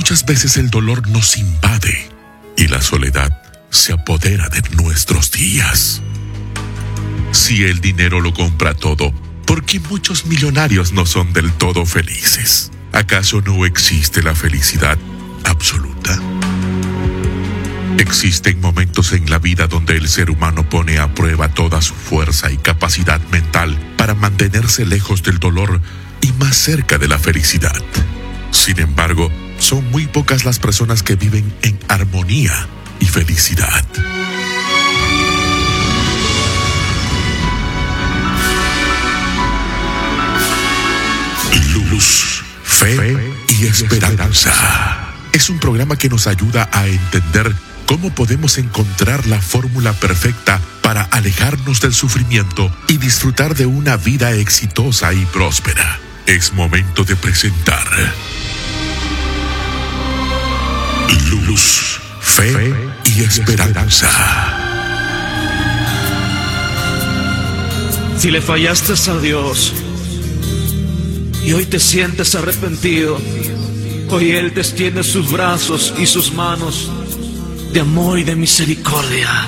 Muchas veces el dolor nos invade y la soledad se apodera de nuestros días. Si el dinero lo compra todo, ¿por qué muchos millonarios no son del todo felices? ¿Acaso no existe la felicidad absoluta? Existen momentos en la vida donde el ser humano pone a prueba toda su fuerza y capacidad mental para mantenerse lejos del dolor y más cerca de la felicidad. Sin embargo, son muy pocas las personas que viven en armonía y felicidad. Luz, fe y esperanza. Es un programa que nos ayuda a entender cómo podemos encontrar la fórmula perfecta para alejarnos del sufrimiento y disfrutar de una vida exitosa y próspera. Es momento de presentar Luz, fe y esperanza. Si le fallaste a Dios y hoy te sientes arrepentido, hoy Él te extiende sus brazos y sus manos de amor y de misericordia.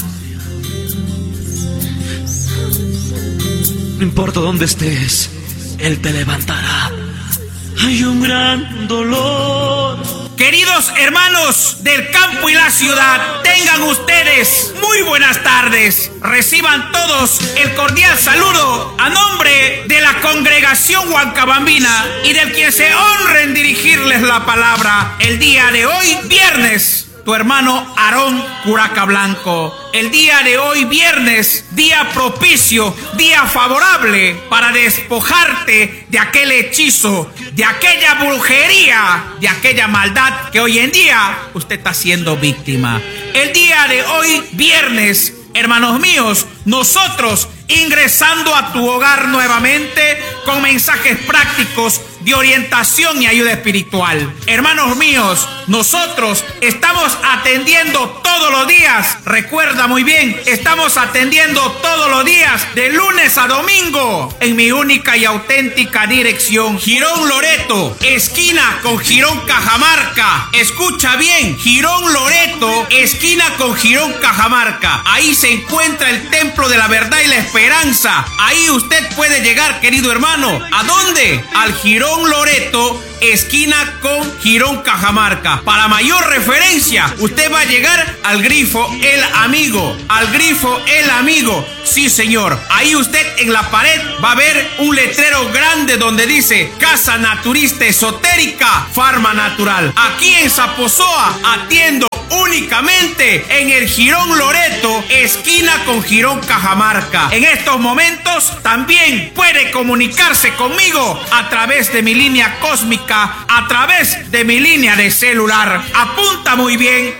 No importa dónde estés, Él te levantará. Hay un gran dolor. Queridos hermanos del campo y la ciudad, tengan ustedes muy buenas tardes. Reciban todos el cordial saludo a nombre de la congregación huancabambina y del quien se honra en dirigirles la palabra el día de hoy, viernes. Tu hermano Aarón Curaca Blanco. El día de hoy, viernes, día propicio, día favorable para despojarte de aquel hechizo, de aquella brujería, de aquella maldad que hoy en día usted está siendo víctima. El día de hoy, viernes, hermanos míos, nosotros ingresando a tu hogar nuevamente con mensajes prácticos de orientación y ayuda espiritual. Hermanos míos, nosotros estamos atendiendo todos los días, recuerda muy bien, estamos atendiendo todos los días de lunes a domingo en mi única y auténtica dirección, Girón Loreto, esquina con Girón Cajamarca. Escucha bien, Girón Loreto, esquina con Girón Cajamarca. Ahí se encuentra el Templo de la Verdad y la Esperanza. Ahí usted puede llegar, querido hermano. ¿A dónde? Al Girón Loreto, esquina con Girón Cajamarca. Para mayor referencia, usted va a llegar al grifo El Amigo. Al grifo El Amigo. Sí, señor. Ahí usted en la pared va a ver un letrero grande donde dice Casa Naturista Esotérica Farma Natural. Aquí en Zaposoa atiendo únicamente en el Girón Loreto, esquina con Girón Cajamarca. En estos momentos también puede comunicarse conmigo a través de mi línea cósmica, a través de mi línea de celular. Apunta muy bien,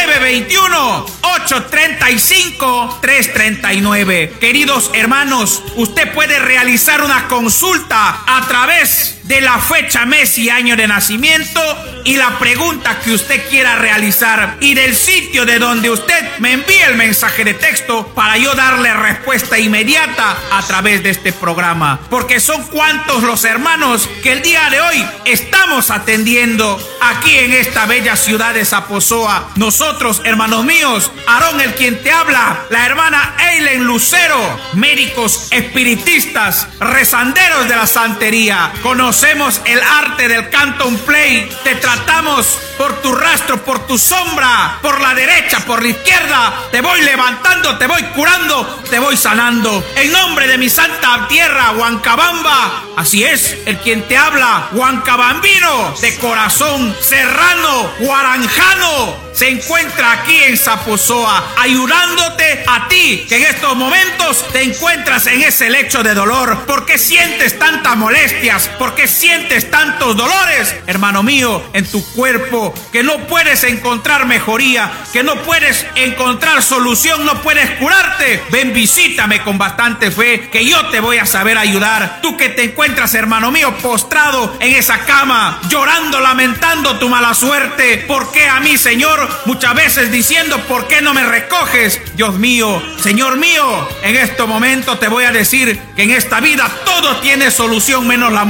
921-835-339. Queridos hermanos, usted puede realizar una consulta a través de la fecha, mes y año de nacimiento y la pregunta que usted quiera realizar y del sitio de donde usted me envíe el mensaje de texto para yo darle respuesta inmediata a través de este programa, porque son cuantos los hermanos que el día de hoy estamos atendiendo aquí en esta bella ciudad de Zaposoa. Nosotros, hermanos míos, Aarón el quien te habla, la hermana Eileen Lucero, médicos espiritistas, rezanderos de la santería, conocemos el arte del Canton Play, te tratamos por tu rastro, por tu sombra, por la derecha, por la izquierda, te voy levantando, te voy curando, te voy sanando. En nombre de mi santa tierra, Huancabamba, así es, el quien te habla, huancabambino, de corazón serrano, guaranjano, se encuentra aquí en Zaposoa, ayudándote a ti, que en estos momentos te encuentras en ese lecho de dolor. ¿Por qué sientes tantas molestias? ¿Por qué sientes tantos dolores, hermano mío, en tu cuerpo? Que no puedes encontrar mejoría, que no puedes encontrar solución, no puedes curarte. Ven, visítame con bastante fe, que yo te voy a saber ayudar. Tú que te encuentras, hermano mío, postrado en esa cama, llorando, lamentando tu mala suerte. ¿Por qué a mí, Señor? Muchas veces diciendo, ¿por qué no me recoges? Dios mío, Señor mío, en este momento te voy a decir que en esta vida todo tiene solución menos la muerte.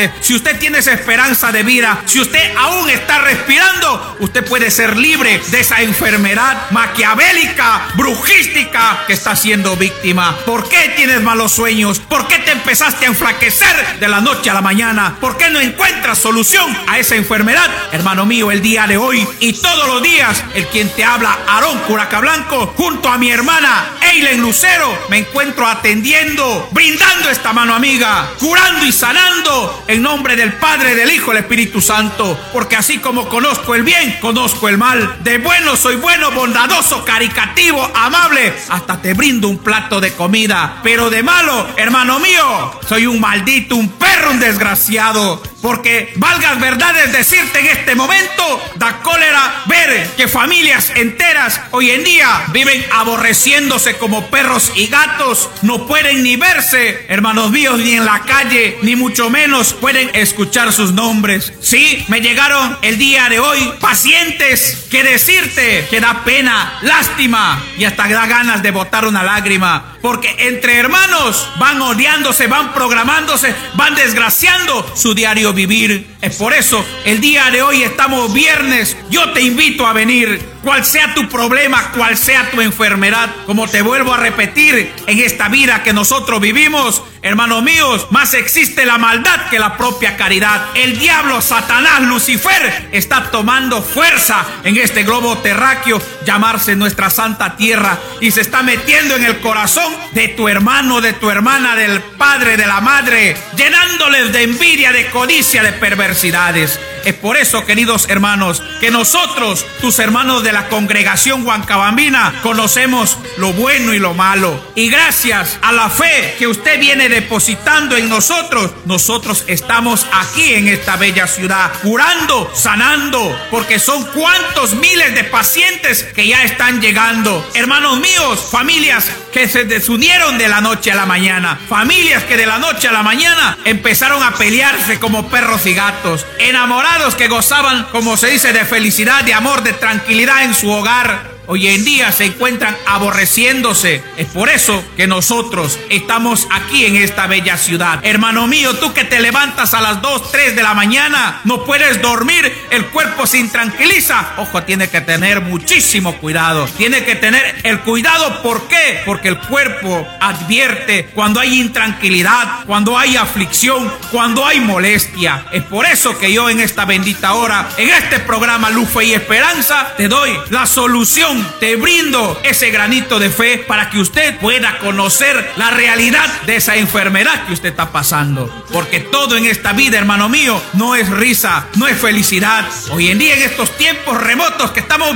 usted. Si usted tiene esa esperanza de vida, si usted aún está respirando, usted puede ser libre de esa enfermedad maquiavélica, brujística que está siendo víctima. ¿Por qué tienes malos sueños? ¿Por qué te empezaste a enflaquecer de la noche a la mañana? ¿Por qué no encuentras solución a esa enfermedad? Hermano mío, el día de hoy y todos los días, el quien te habla, Aarón Curaca Blanco, junto a mi hermana Eileen Lucero, me encuentro atendiendo, brindando esta mano amiga, curando y sanando en nombre del Padre, del Hijo, del Espíritu Santo, porque así como conozco el bien, conozco el mal. De bueno soy bueno, bondadoso, caritativo, amable, hasta te brindo un plato de comida. Pero de malo, hermano mío, soy un maldito, un perro, un desgraciado. Porque valgas verdades decirte en este momento, da cólera ver que familias enteras hoy en día viven aborreciéndose como perros y gatos. No pueden ni verse, hermanos míos, ni en la calle, ni mucho menos pueden escuchar sus nombres. Sí, me llegaron el día de hoy pacientes que decirte que da pena, lástima y hasta da ganas de botar una lágrima. Porque entre hermanos van odiándose, van programándose, van desgraciando su diario vivir. Es por eso, el día de hoy estamos viernes. Yo te invito a venir. Cual sea tu problema, cual sea tu enfermedad, como te vuelvo a repetir, en esta vida que nosotros vivimos, hermanos míos, más existe la maldad que la propia caridad. El diablo, Satanás, Lucifer, está tomando fuerza en este globo terráqueo, llamarse nuestra santa tierra, y se está metiendo en el corazón de tu hermano, de tu hermana, del padre, de la madre, llenándoles de envidia, de codicia, de perversidades. Es por eso, queridos hermanos, que nosotros, tus hermanos de la congregación huancabambina, conocemos lo bueno y lo malo. Y gracias a la fe que usted viene depositando en nosotros, nosotros estamos aquí en esta bella ciudad, curando, sanando, porque son cuantos miles de pacientes que ya están llegando. Hermanos míos, familias que se desunieron de la noche a la mañana, familias que de la noche a la mañana empezaron a pelearse como perros y gatos, enamorados que gozaban, como se dice, de felicidad, de amor, de tranquilidad en su hogar, hoy en día se encuentran aborreciéndose. Es por eso que nosotros estamos aquí en esta bella ciudad. Hermano mío, tú que te levantas a las 2, 3 de la mañana, no puedes dormir, el cuerpo se intranquiliza. Ojo, tiene que tener muchísimo cuidado. Tiene que tener el cuidado. ¿Por qué? Porque el cuerpo advierte cuando hay intranquilidad, cuando hay aflicción, cuando hay molestia. Es por eso que yo en esta bendita hora, en este programa Luz, Fe y Esperanza, te doy la solución. Te brindo ese granito de fe para que usted pueda conocer la realidad de esa enfermedad que usted está pasando. Porque todo en esta vida, hermano mío, no es risa, no es felicidad. Hoy en día, en estos tiempos remotos que estamos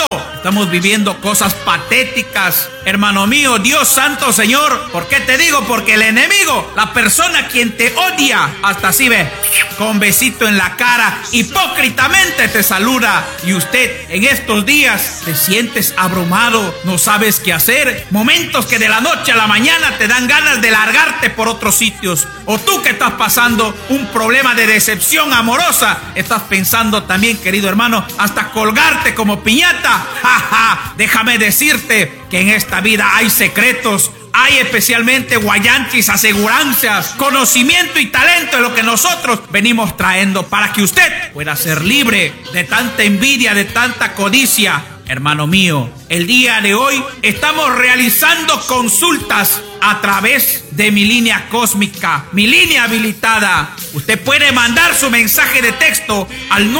viviendo cosas patéticas. Hermano mío, Dios santo Señor, ¿por qué te digo? Porque el enemigo, la persona quien te odia, hasta así ve, con besito en la cara, hipócritamente te saluda. Y usted en estos días te sientes abrumado, no sabes qué hacer, momentos que de la noche a la mañana te dan ganas de largarte por otros sitios. O tú que estás pasando un problema de decepción amorosa, estás pensando también, querido hermano, hasta colgarte como piñata. Déjame decirte que en esta vida hay secretos, hay especialmente guayanchis, aseguranzas, conocimiento y talento de lo que nosotros venimos trayendo para que usted pueda ser libre de tanta envidia, de tanta codicia. Hermano mío, el día de hoy estamos realizando consultas a través de mi línea cósmica, mi línea habilitada. Usted puede mandar su mensaje de texto al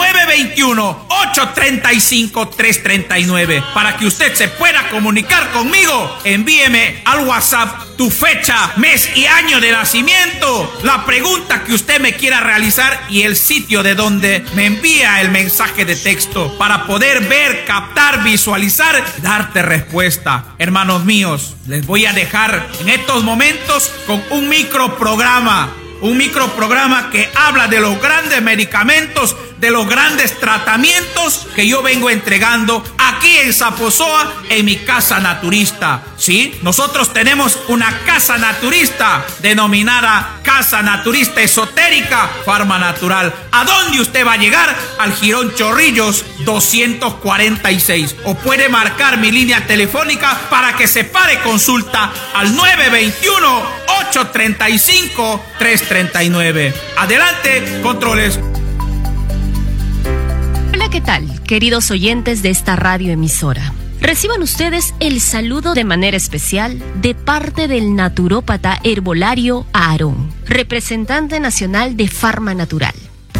921-835-339 para que usted se pueda comunicar conmigo. Envíeme al WhatsApp tu fecha, mes y año de nacimiento, la pregunta que usted me quiera realizar y el sitio de donde me envía el mensaje de texto para poder ver, captar, visualizar, darte respuesta. Hermanos míos, les voy a dejar en estos momentos con un microprograma que habla de los grandes medicamentos de los grandes tratamientos que yo vengo entregando aquí en Zaposoa, en mi casa naturista. Sí, nosotros tenemos una casa naturista denominada Casa Naturista Esotérica Farma Natural. ¿A dónde usted va a llegar? Al Jirón Chorrillos 246. O puede marcar mi línea telefónica para que se pare consulta al 921-835-339. Adelante, controles. Hola, ¿qué tal, queridos oyentes de esta radioemisora? Reciban ustedes el saludo de manera especial de parte del naturópata herbolario Aarón, representante nacional de Farma Natural.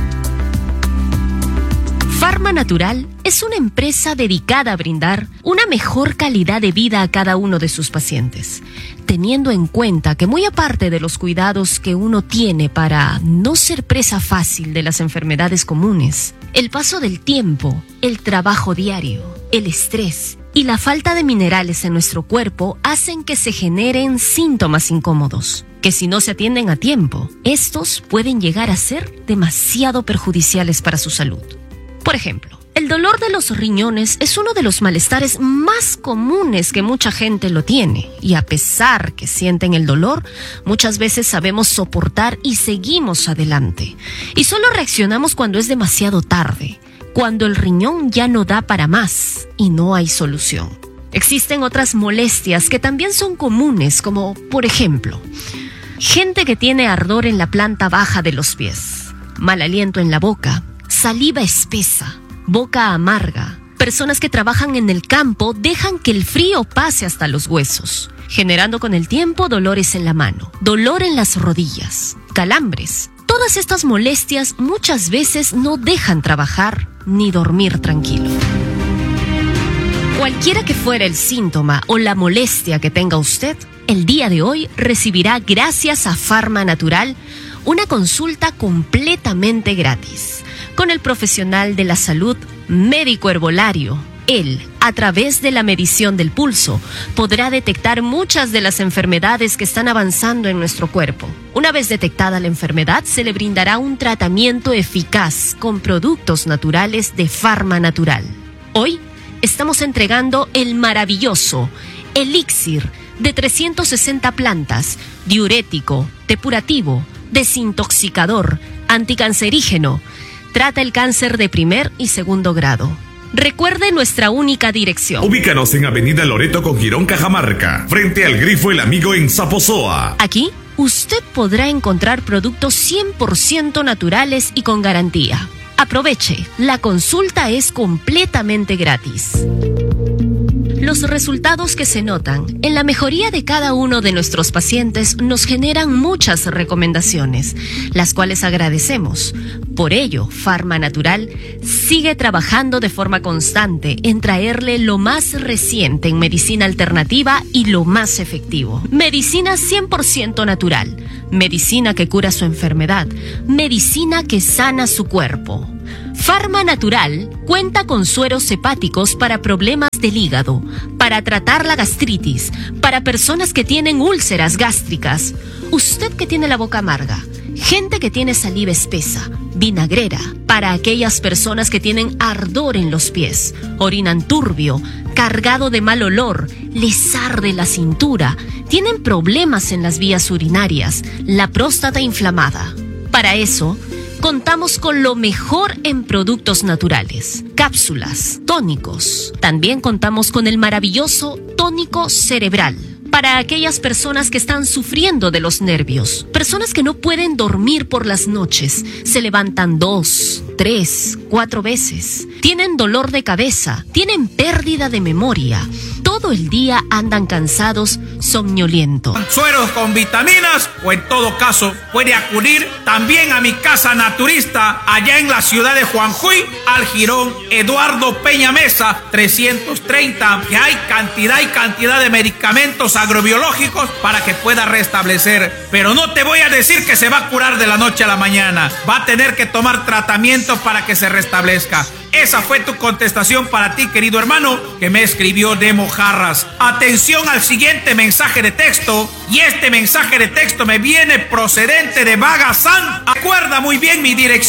Farma Natural es una empresa dedicada a brindar una mejor calidad de vida a cada uno de sus pacientes, teniendo en cuenta que muy aparte de los cuidados que uno tiene para no ser presa fácil de las enfermedades comunes, el paso del tiempo, el trabajo diario, el estrés y la falta de minerales en nuestro cuerpo hacen que se generen síntomas incómodos, que si no se atienden a tiempo, estos pueden llegar a ser demasiado perjudiciales para su salud. Por ejemplo, el dolor de los riñones es uno de los malestares más comunes que mucha gente lo tiene, y a pesar que sienten el dolor, muchas veces sabemos soportar y seguimos adelante. Y solo reaccionamos cuando es demasiado tarde, cuando el riñón ya no da para más y no hay solución. Existen otras molestias que también son comunes, como por ejemplo, gente que tiene ardor en la planta baja de los pies, mal aliento en la boca, saliva espesa, boca amarga. Personas que trabajan en el campo dejan que el frío pase hasta los huesos, generando con el tiempo dolores en la mano, dolor en las rodillas, calambres. Todas estas molestias muchas veces no dejan trabajar ni dormir tranquilo. Cualquiera que fuera el síntoma o la molestia que tenga usted, el día de hoy recibirá, gracias a Farma Natural, una consulta completamente gratis con el profesional de la salud, médico herbolario. Él, a través de la medición del pulso, podrá detectar muchas de las enfermedades que están avanzando en nuestro cuerpo. Una vez detectada la enfermedad, se le brindará un tratamiento eficaz con productos naturales de Farma Natural. Hoy estamos entregando el maravilloso elixir de 360 plantas, diurético, depurativo, desintoxicador, anticancerígeno. Trata el cáncer de primer y segundo grado. Recuerde nuestra única dirección. Ubícanos en Avenida Loreto con Jirón, Cajamarca, frente al Grifo El Amigo en Zaposoa. Aquí, usted podrá encontrar productos 100% naturales y con garantía. Aproveche, la consulta es completamente gratis. Los resultados que se notan en la mejoría de cada uno de nuestros pacientes nos generan muchas recomendaciones, las cuales agradecemos. Por ello, Farma Natural sigue trabajando de forma constante en traerle lo más reciente en medicina alternativa y lo más efectivo. Medicina 100% natural, medicina que cura su enfermedad, medicina que sana su cuerpo. Farma Natural cuenta con sueros hepáticos para problemas del hígado, para tratar la gastritis, para personas que tienen úlceras gástricas, usted que tiene la boca amarga, gente que tiene saliva espesa, vinagrera, para aquellas personas que tienen ardor en los pies, orinan turbio, cargado de mal olor, les arde la cintura, tienen problemas en las vías urinarias, la próstata inflamada. Para eso, contamos con lo mejor en productos naturales, cápsulas, tónicos. También contamos con el maravilloso tónico cerebral para aquellas personas que están sufriendo de los nervios, personas que no pueden dormir por las noches, se levantan 2, 3, 4 veces, tienen dolor de cabeza, tienen pérdida de memoria, todo el día andan cansados, somnolientos. Sueros con vitaminas, o en todo caso puede acudir también a mi casa naturista allá en la ciudad de Juanjuy, al Jirón Eduardo Peña Mesa 330, que hay cantidad de medicamentos agrobiológicos para que pueda restablecer. Pero no te voy a decir que se va a curar de la noche a la mañana, va a tener que tomar tratamiento para que se restablezca. Esa fue tu contestación para ti, querido hermano, que me escribió de Mojarras. Atención al siguiente mensaje de texto, y este mensaje de texto me viene procedente de Bagazán. Acuerda muy bien mi dirección.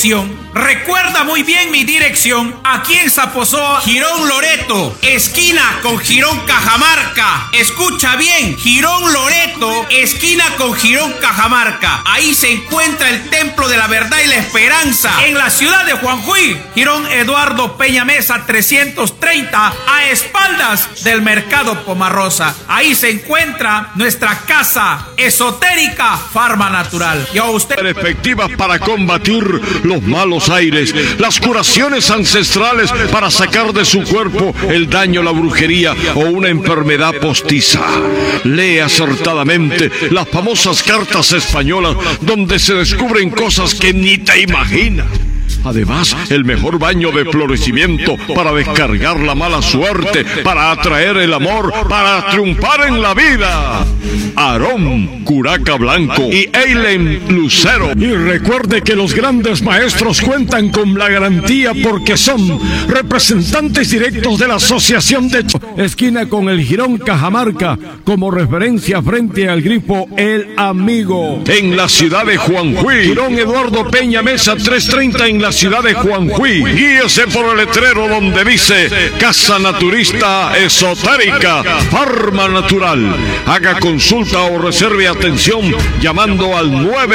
Recuerda muy bien mi dirección, aquí en Zaposoa, Girón Loreto, esquina con Girón Cajamarca. Escucha bien, Girón Loreto, esquina con Girón Cajamarca. Ahí se encuentra el Templo de la Verdad y la Esperanza, en la ciudad de Juanjuy. Girón Eduardo Peña Mesa 330, a espaldas del Mercado Pomarrosa. Ahí se encuentra nuestra casa esotérica Farma Natural. Y a usted... Perspectivas para combatir los malos aires, las curaciones ancestrales para sacar de su cuerpo el daño, la brujería o una enfermedad postiza. Lee acertadamente las famosas cartas españolas donde se descubren cosas que ni te imaginas. Además, el mejor baño de florecimiento para descargar la mala suerte, para atraer el amor, para triunfar en la vida. Aarón Curaca Blanco y Eileen Lucero. Y recuerde que los grandes maestros cuentan con la garantía porque son representantes directos de la Asociación de esquina con el Girón Cajamarca, como referencia frente al grifo El Amigo. En la ciudad de Juanjuy, Girón Eduardo Peña Mesa 330 en la ciudad de Juanjuy. Guíese por el letrero donde dice Casa Naturista Esotérica Farma Natural. Haga consulta o reserve atención llamando al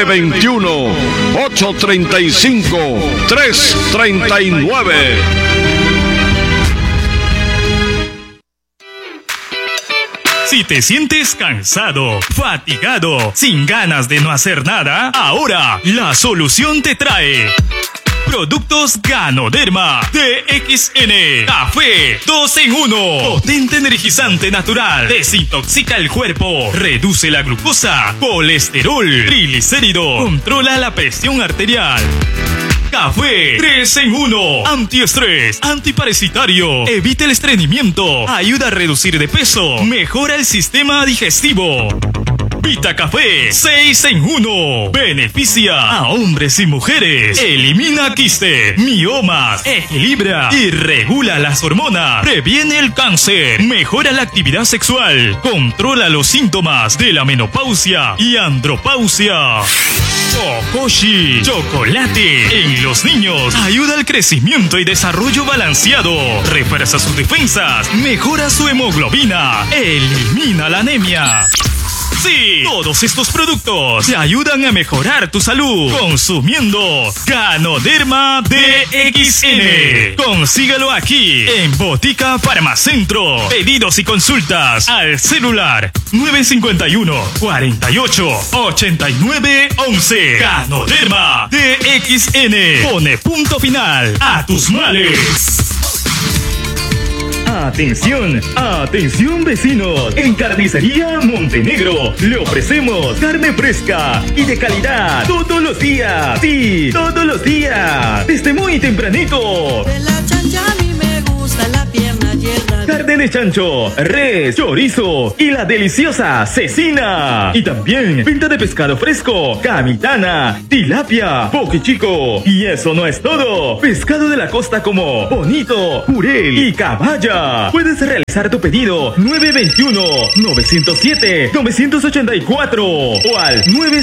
921-835-339. Si te sientes cansado, fatigado, sin ganas de no hacer nada, ahora la solución te trae Productos Ganoderma DXN. Café 2 en 1. Potente energizante natural. Desintoxica el cuerpo. Reduce la glucosa, colesterol, triglicérido. Controla la presión arterial. Café 3 en 1. Antiestrés, antiparasitario, evita el estreñimiento, ayuda a reducir de peso, mejora el sistema digestivo. Vita Café 6 en 1. Beneficia a hombres y mujeres. Elimina quiste, miomas, equilibra y regula las hormonas. Previene el cáncer. Mejora la actividad sexual. Controla los síntomas de la menopausia y andropausia. Okoshi, chocolate en los niños. Ayuda al crecimiento y desarrollo balanceado. Refuerza sus defensas. Mejora su hemoglobina. Elimina la anemia. Sí, todos estos productos te ayudan a mejorar tu salud consumiendo Ganoderma DXN. Consíguelo aquí en Botica Farmacentro. Pedidos y consultas al celular 951 48 89 11. Ganoderma DXN. Pone punto final a tus males. Atención, atención vecinos, en Carnicería Montenegro le ofrecemos carne fresca y de calidad todos los días, sí, todos los días, desde muy tempranito. De la chancha a mí me gusta la pierna y el radio. Carne de chancho, res, chorizo y la deliciosa cecina. Y también venta de pescado fresco, camitana, tilapia, poke chico. Y eso no es todo. Pescado de la costa como bonito, jurel y caballa. Puedes realizar tu pedido 921-907-984 o al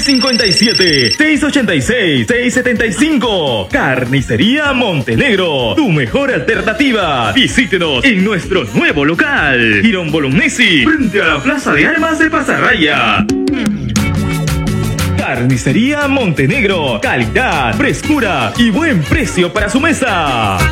957-686-675. Carnicería Montenegro, tu mejor alternativa. Visítenos en nuestro nuevo local, Girón Bolognesi, frente a la Plaza de Armas de Pasarraya. Carnicería Montenegro, calidad, frescura y buen precio para su mesa.